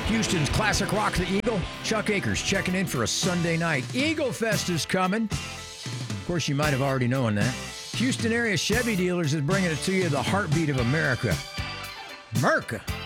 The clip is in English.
Houston's classic rock, the Eagle. Chuck Akers checking in for a Sunday night. Eagle Fest is coming. Of course, you might have already known that. Houston area Chevy Dealers is bringing it to you, the heartbeat of America. America.